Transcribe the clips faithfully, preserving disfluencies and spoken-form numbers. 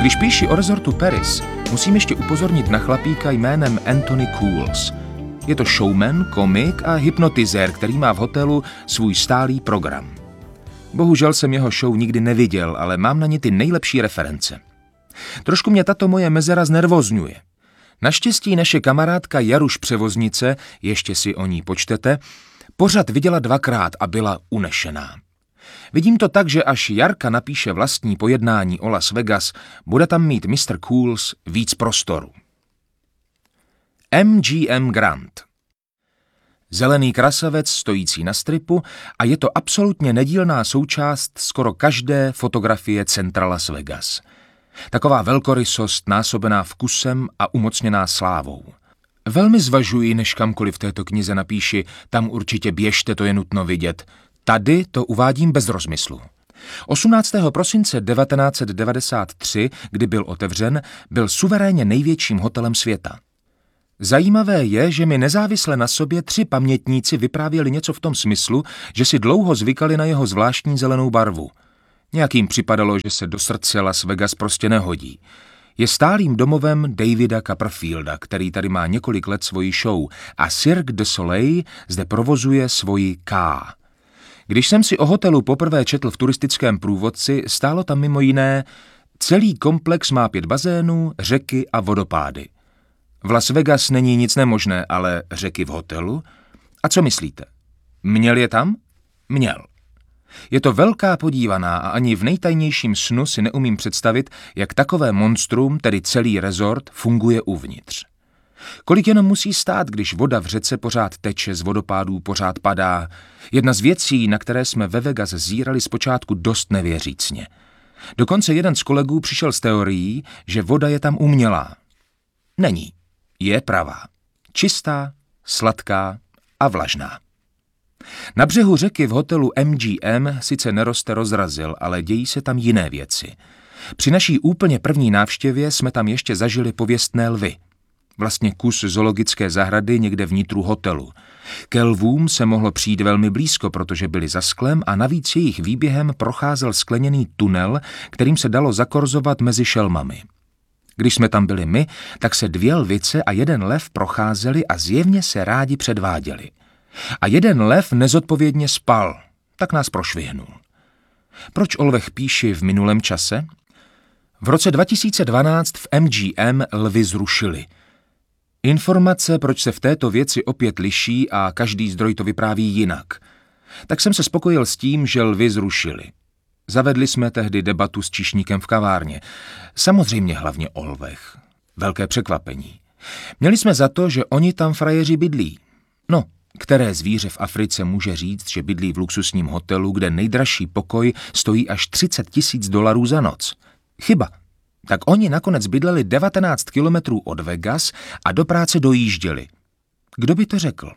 Když píši o rezortu Paris, musím ještě upozornit na chlapíka jménem Anthony Cools. Je to showman, komik a hypnotizér, který má v hotelu svůj stálý program. Bohužel jsem jeho show nikdy neviděl, ale mám na ně ty nejlepší reference. Trošku mě tato moje mezera znervozňuje. Naštěstí naše kamarádka Jaruš Převoznice, ještě si o ní počtete, pořad viděla dvakrát a byla unešená. Vidím to tak, že až Jarka napíše vlastní pojednání o Las Vegas, bude tam mít mister Cools víc prostoru. M G M Grand. Zelený krasavec stojící na stripu a je to absolutně nedílná součást skoro každé fotografie centra Las Vegas. Taková velkorysost násobená vkusem a umocněná slávou. Velmi zvažuji, než kamkoliv v této knize napíši, tam určitě běžte, to je nutno vidět. Tady to uvádím bez rozmyslu. osmnáctého prosince devatenáct set devadesát tři, kdy byl otevřen, byl suverénně největším hotelem světa. Zajímavé je, že mi nezávisle na sobě tři pamětníci vyprávěli něco v tom smyslu, že si dlouho zvykali na jeho zvláštní zelenou barvu. Nějak jim připadalo, že se do srdce Las Vegas prostě nehodí. Je stálým domovem Davida Copperfielda, který tady má několik let svoji show, a Cirque du Soleil zde provozuje svoji K. Když jsem si o hotelu poprvé četl v turistickém průvodci, stálo tam mimo jiné: celý komplex má pět bazénů, řeky a vodopády. V Las Vegas není nic nemožné, ale řeky v hotelu? A co myslíte? Měl je tam? Měl. Je to velká podívaná a ani v nejtajnějším snu si neumím představit, jak takové monstrum, tedy celý rezort, funguje uvnitř. Kolik jenom musí stát, když voda v řece pořád teče, z vodopádů pořád padá. Jedna z věcí, na které jsme ve Vegas zírali zpočátku dost nevěřícně. Dokonce jeden z kolegů přišel s teorií, že voda je tam umělá. Není. Je pravá. Čistá, sladká a vlažná. Na břehu řeky v hotelu M G M sice neroste rozrazil, ale dějí se tam jiné věci. Při naší úplně první návštěvě jsme tam ještě zažili pověstné lvy. Vlastně kus zoologické zahrady někde vnitru hotelu. Ke lvům se mohlo přijít velmi blízko, protože byli za sklem a navíc jejich výběhem procházel skleněný tunel, kterým se dalo zakorzovat mezi šelmami. Když jsme tam byli my, tak se dvě lvice a jeden lev procházeli a zjevně se rádi předváděli. A jeden lev nezodpovědně spal, tak nás prošvihnul. Proč o lvech píši v minulém čase? V roce dva tisíce dvanáct v M G M lvy zrušili. Informace, proč se v této věci opět liší a každý zdroj to vypráví jinak. Tak jsem se spokojil s tím, že lvy zrušili. Zavedli jsme tehdy debatu s číšníkem v kavárně. Samozřejmě hlavně o lvech. Velké překvapení. Měli jsme za to, že oni tam frajeři bydlí. No, které zvíře v Africe může říct, že bydlí v luxusním hotelu, kde nejdražší pokoj stojí až třicet tisíc dolarů za noc? Chyba. Tak oni nakonec bydleli devatenáct kilometrů od Vegas a do práce dojížděli. Kdo by to řekl?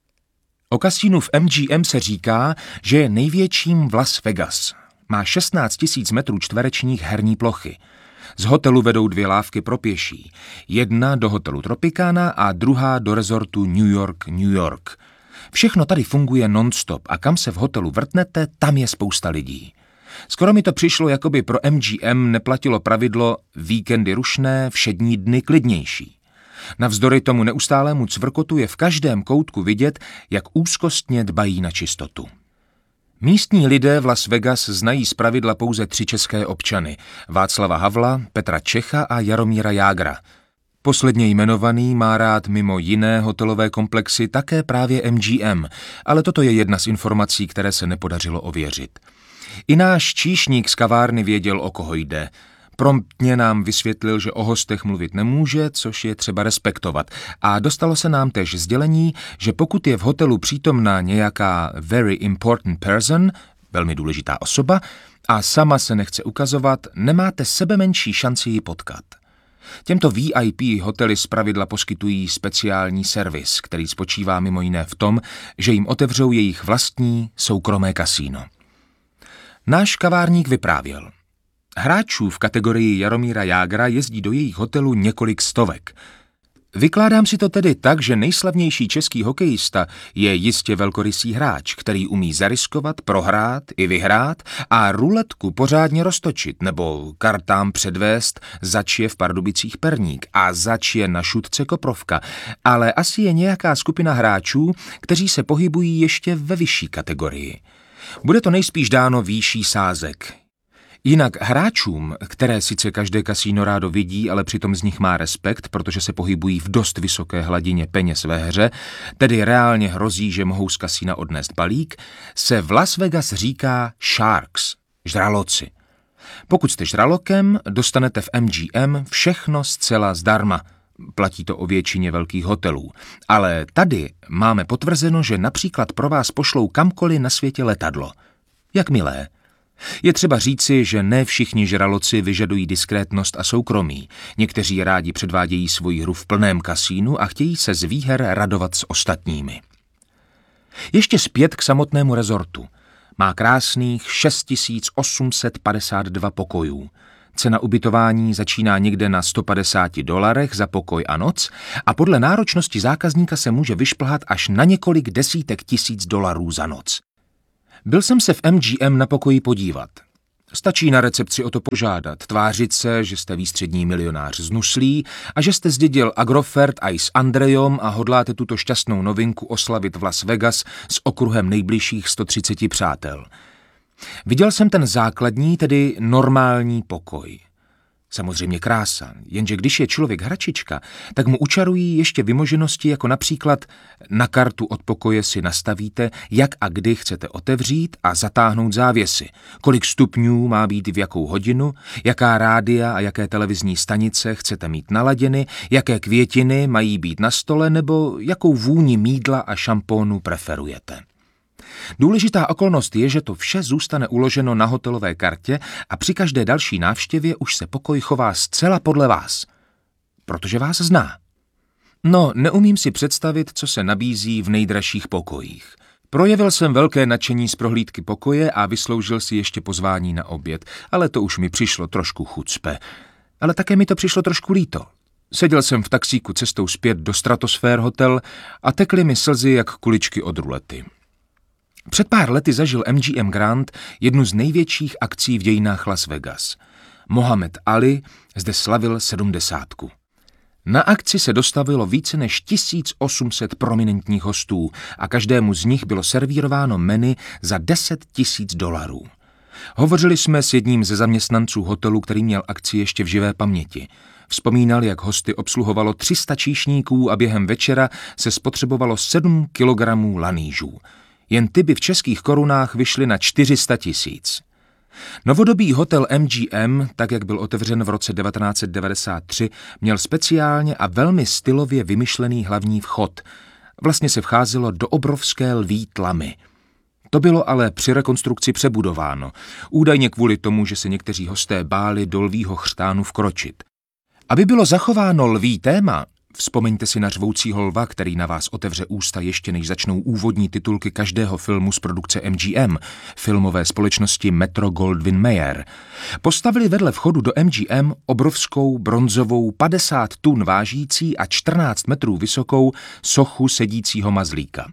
O kasínu v M G M se říká, že je největším v Las Vegas. Má šestnáct tisíc metrů čtverečních herní plochy. Z hotelu vedou dvě lávky pro pěší. Jedna do hotelu Tropicana a druhá do rezortu New York, New York. Všechno tady funguje non-stop a kam se v hotelu vrtnete, tam je spousta lidí. Skoro mi to přišlo, jako by pro M G M neplatilo pravidlo víkendy rušné, všední dny klidnější. Navzdory tomu neustálému cvrkotu je v každém koutku vidět, jak úzkostně dbají na čistotu. Místní lidé v Las Vegas znají zpravidla pouze tři české občany: Václava Havla, Petra Čecha a Jaromíra Jágra. Posledně jmenovaný má rád mimo jiné hotelové komplexy také právě M G M, ale toto je jedna z informací, které se nepodařilo ověřit. I náš číšník z kavárny věděl, o koho jde. Promptně nám vysvětlil, že o hostech mluvit nemůže, což je třeba respektovat. A dostalo se nám též sdělení, že pokud je v hotelu přítomná nějaká very important person, velmi důležitá osoba, a sama se nechce ukazovat, nemáte sebemenší šanci ji potkat. Těmto V I P hotely zpravidla poskytují speciální servis, který spočívá mimo jiné v tom, že jim otevřou jejich vlastní soukromé kasíno. Náš kavárník vyprávěl. Hráčů v kategorii Jaromíra Jágra jezdí do jejich hotelu několik stovek. Vykládám si to tedy tak, že nejslavnější český hokejista je jistě velkorysý hráč, který umí zariskovat, prohrát i vyhrát a ruletku pořádně roztočit, nebo kartám předvést, zač je v Pardubicích perník a zač je na šutce koprovka, ale asi je nějaká skupina hráčů, kteří se pohybují ještě ve vyšší kategorii. Bude to nejspíš dáno výší sázek. Jinak hráčům, které sice každé kasíno rádo vidí, ale přitom z nich má respekt, protože se pohybují v dost vysoké hladině peněz ve hře, tedy reálně hrozí, že mohou z kasína odnést balík, se v Las Vegas říká sharks, žraloci. Pokud jste žralokem, dostanete v M G M všechno zcela zdarma. Platí to o většině velkých hotelů. Ale tady máme potvrzeno, že například pro vás pošlou kamkoliv na světě letadlo. Jak milé. Je třeba říci, že ne všichni žraloci vyžadují diskrétnost a soukromí. Někteří rádi předvádějí svoji hru v plném kasínu a chtějí se z výher radovat s ostatními. Ještě zpět k samotnému rezortu. Má krásných šest tisíc osm set padesát dva pokojů. Cena ubytování začíná někde na sto padesát dolarech za pokoj a noc a podle náročnosti zákazníka se může vyšplhat až na několik desítek tisíc dolarů za noc. Byl jsem se v M G M na pokoji podívat. Stačí na recepci o to požádat, tvářit se, že jste výstřední milionář z Nuslí a že jste zdědil Agrofert a i s Andrejom a hodláte tuto šťastnou novinku oslavit v Las Vegas s okruhem nejbližších sto třicet přátel. Viděl jsem ten základní, tedy normální pokoj. Samozřejmě krása, jenže když je člověk hračička, tak mu učarují ještě vymoženosti, jako například na kartu od pokoje si nastavíte, jak a kdy chcete otevřít a zatáhnout závěsy, kolik stupňů má být v jakou hodinu, jaká rádia a jaké televizní stanice chcete mít naladěny, jaké květiny mají být na stole nebo jakou vůni mýdla a šampónu preferujete. Důležitá okolnost je, že to vše zůstane uloženo na hotelové kartě a při každé další návštěvě už se pokoj chová zcela podle vás. Protože vás zná. No, neumím si představit, co se nabízí v nejdražších pokojích. Projevil jsem velké nadšení z prohlídky pokoje a vysloužil si ještě pozvání na oběd, ale to už mi přišlo trošku chucpe. Ale také mi to přišlo trošku líto. Seděl jsem v taxíku cestou zpět do Stratosphere Hotel a tekly mi slzy jak kuličky od rulety. Před pár lety zažil M G M Grand jednu z největších akcí v dějinách Las Vegas. Mohamed Ali zde slavil sedmdesátku. Na akci se dostavilo více než tisíc osm set prominentních hostů a každému z nich bylo servírováno menu za deset tisíc dolarů. Hovořili jsme s jedním ze zaměstnanců hotelu, který měl akci ještě v živé paměti. Vzpomínal, jak hosty obsluhovalo tři sta číšníků a během večera se spotřebovalo sedm kilogramů lanýžů. Jen ty by v českých korunách vyšly na čtyři sta tisíc. Novodobý hotel M G M, tak jak byl otevřen v roce devatenáct set devadesát tři, měl speciálně a velmi stylově vymyšlený hlavní vchod. Vlastně se vcházelo do obrovské lví tlamy. To bylo ale při rekonstrukci přebudováno, údajně kvůli tomu, že se někteří hosté báli do lvího chřtánu vkročit. Aby bylo zachováno lví téma, vzpomeňte si na řvoucího lva, který na vás otevře ústa ještě než začnou úvodní titulky každého filmu z produkce M G M, filmové společnosti Metro-Goldwyn-Mayer. Postavili vedle vchodu do M G M obrovskou bronzovou padesát tun vážící a čtrnáct metrů vysokou sochu sedícího mazlíka.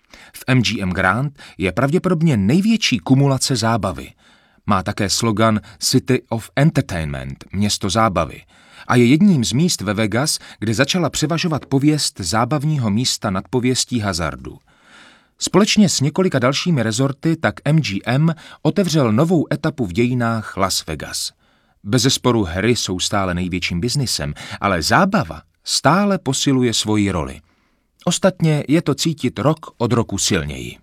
V M G M Grand je pravděpodobně největší kumulace zábavy. Má také slogan City of Entertainment, město zábavy. A je jedním z míst ve Vegas, kde začala převažovat pověst zábavního místa nad pověstí hazardu. Společně s několika dalšími rezorty tak M G M otevřel novou etapu v dějinách Las Vegas. Bezesporu hry jsou stále největším biznisem, ale zábava stále posiluje svoji roli. Ostatně je to cítit rok od roku silněji.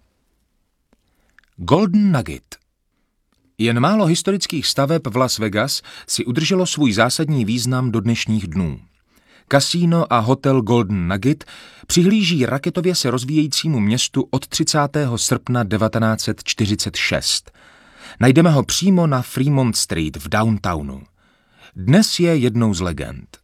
Golden Nugget. Jen málo historických staveb v Las Vegas si udrželo svůj zásadní význam do dnešních dnů. Kasíno a hotel Golden Nugget přihlíží raketově se rozvíjejícímu městu od třicátého srpna devatenáct set čtyřicet šest. Najdeme ho přímo na Fremont Street v downtownu. Dnes je jednou z legend.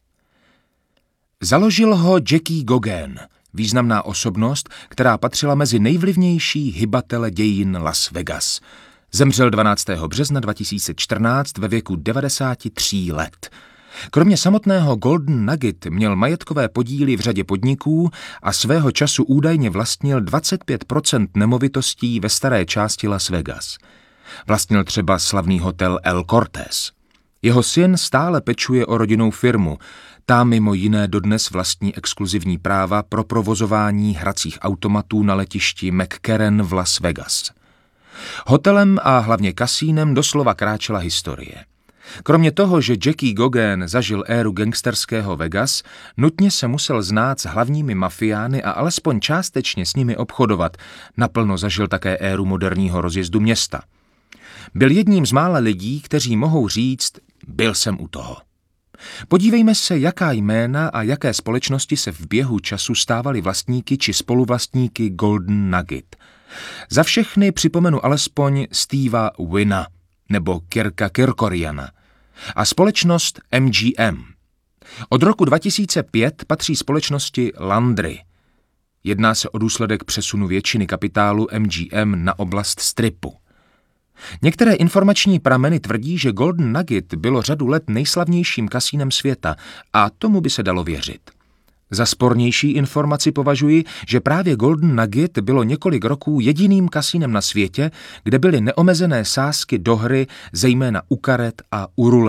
Založil ho Jackie Gauguin, významná osobnost, která patřila mezi nejvlivnější hybatele dějin Las Vegas. Zemřel dvanáctého března dva tisíce čtrnáct ve věku devadesáti tří let. Kromě samotného Golden Nugget měl majetkové podíly v řadě podniků a svého času údajně vlastnil dvacet pět procent nemovitostí ve staré části Las Vegas. Vlastnil třeba slavný hotel El Cortez. Jeho syn stále pečuje o rodinnou firmu, ta mimo jiné dodnes vlastní exkluzivní práva pro provozování hracích automatů na letišti McCarran v Las Vegas. Hotelem a hlavně kasínem doslova kráčela historie. Kromě toho, že Jackie Gauguin zažil éru gangsterského Vegas, nutně se musel znát s hlavními mafiány a alespoň částečně s nimi obchodovat, naplno zažil také éru moderního rozjezdu města. Byl jedním z mála lidí, kteří mohou říct, byl jsem u toho. Podívejme se, jaká jména a jaké společnosti se v běhu času stávaly vlastníky či spoluvlastníky Golden Nugget. Za všechny připomenu alespoň Steva Wyna nebo Kirka Kerkoriana a společnost M G M. Od roku dva tisíce pět patří společnosti Landry. Jedná se o důsledek přesunu většiny kapitálu M G M na oblast Stripu. Některé informační prameny tvrdí, že Golden Nugget bylo řadu let nejslavnějším kasínem světa a tomu by se dalo věřit. Za spornější informaci považuji, že právě Golden Nugget bylo několik roků jediným kasínem na světě, kde byly neomezené sázky do hry, zejména u karet a u rulet.